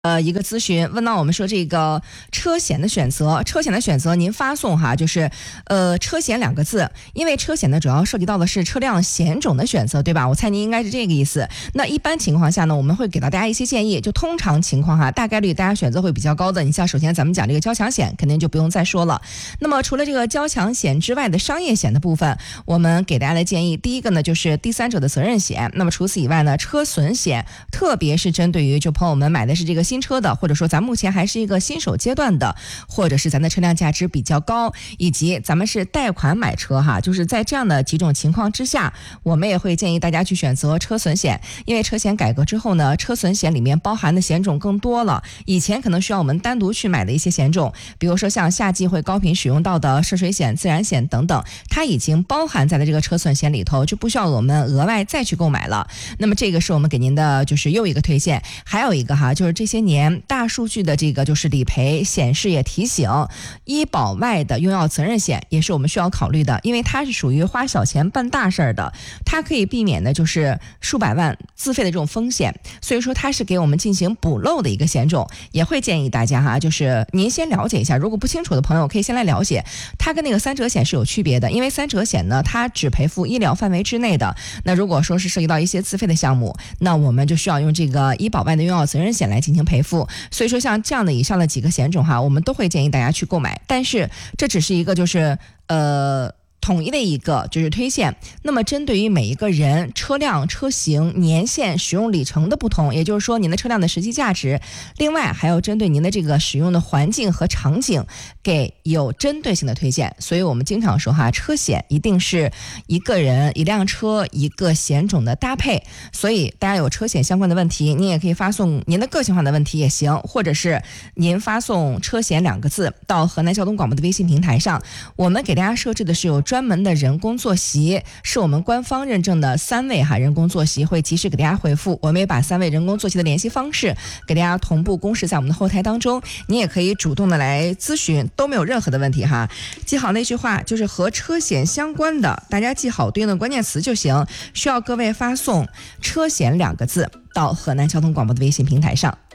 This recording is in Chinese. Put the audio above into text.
一个咨询问到我们说这个车险的选择，您发送就是车险2个字，因为车险呢主要涉及到的是车辆险种的选择，对吧？我猜您应该是这个意思。那一般情况下呢，我们会给到大家一些建议，就通常情况大概率大家选择会比较高的。你像首先咱们讲这个交强险，肯定就不用再说了。那么除了这个交强险之外的商业险的部分，我们给大家的建议，第一个呢就是第三者的责任险。那么除此以外呢，车损险，特别是针对于就朋友们买的是这个新车的，或者说咱目前还是一个新手阶段的，或者是咱的车辆价值比较高，以及咱们是贷款买车就是在这样的几种情况之下，我们也会建议大家去选择车损险。因为车险改革之后呢，车损险里面包含的险种更多了，以前可能需要我们单独去买的一些险种，比如说像夏季会高频使用到的涉水险、自燃险等等，它已经包含在了这个车损险里头，就不需要我们额外再去购买了。那么这个是我们给您的就是又一个推荐。还有一个就是这些年大数据的这个就是理赔显示也提醒，医保外的用药责任险也是我们需要考虑的，因为它是属于花小钱办大事的，它可以避免的就是数百万自费的这种风险，所以说它是给我们进行补漏的一个险种。也会建议大家就是您先了解一下，如果不清楚的朋友可以先来了解，它跟那个三者险是有区别的。因为三者险呢，它只赔付医疗范围之内的，那如果说是涉及到一些自费的项目，那我们就需要用这个医保外的用药责任险来进行赔付。所以说像这样的以上的几个险种我们都会建议大家去购买，但是这只是一个就是统一的一个就是推荐。那么针对于每一个人车辆车型年限使用里程的不同，也就是说您的车辆的实际价值，另外还有针对您的这个使用的环境和场景给有针对性的推荐。所以我们经常说车险一定是一个人一辆车一个险种的搭配。所以大家有车险相关的问题，您也可以发送您的个性化的问题也行，或者是您发送车险2个字到河南交通广播的微信平台上，我们给大家设置的是有专门的人工坐席，是我们官方认证的3位人工坐席，会及时给大家回复。我们也把3位人工坐席的联系方式给大家同步公示在我们的后台当中，你也可以主动的来咨询，都没有任何的问题记好那句话，就是和车险相关的，大家记好对应的关键词就行，需要各位发送车险2个字到河南交通广播的微信平台上。